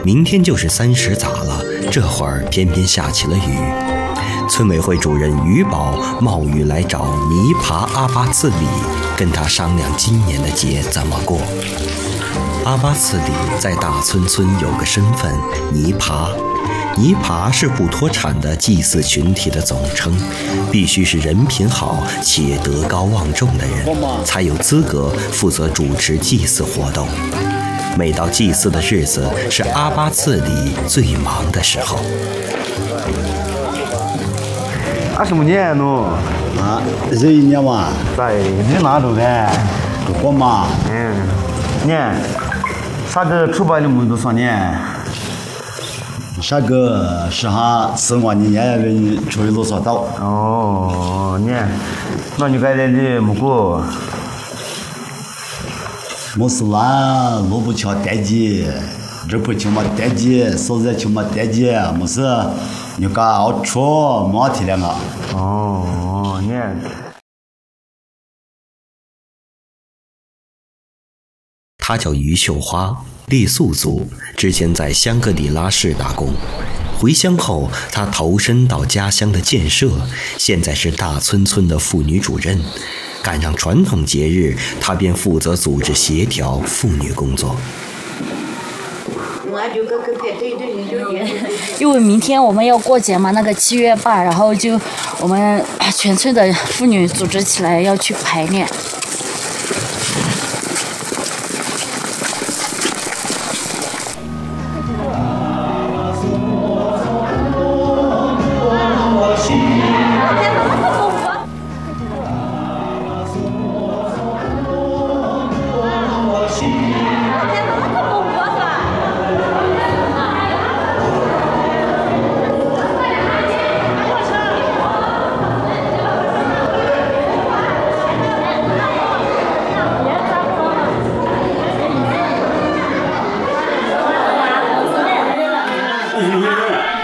明天就是30咋了，这会儿偏偏下起了雨。村委会主任于宝冒雨来找泥爬阿巴次里，跟他商量今年的节怎么过。阿巴次里在大村村有个身份泥爬，泥爬是不脱产的祭祀群体的总称，必须是人品好且德高望重的人，才有资格负责主持祭祀活动。每到祭祀的日子，是阿巴次里最忙的时候。 20年喏， 啊，这一年嘛， 在你哪住的？ 我嘛， 年，啥个出版的么多少年？ 啥个是哈4万年人出去多少刀？ 哦，年，那你该来的么个？ 我是那萝卜桥单节，这不就嘛单节，所在就嘛单节，么是？你讲我错没体谅啊？ 哦，年。 她叫于秀花，傈僳族，之前在香格里拉市打工。回乡后，她投身到家乡的建设，现在是大村村的妇女主任。赶上传统节日，她便负责组织协调妇女工作。 因为明天我们要过节嘛，那个7月8，然后就我们全村的妇女组织起来要去排练。